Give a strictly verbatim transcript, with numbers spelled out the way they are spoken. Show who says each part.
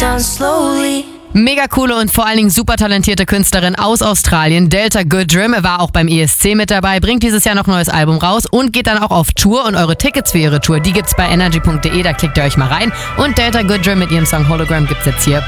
Speaker 1: done slowly.
Speaker 2: Mega coole und vor allen Dingen super talentierte Künstlerin aus Australien, Delta Goodrem, war auch beim E S C mit dabei, bringt dieses Jahr noch ein neues Album raus und geht dann auch auf Tour. Und eure Tickets für ihre Tour, die gibt's bei energy punkt de, da klickt ihr euch mal rein. Und Delta Goodrem mit ihrem Song Hologram gibt's jetzt hier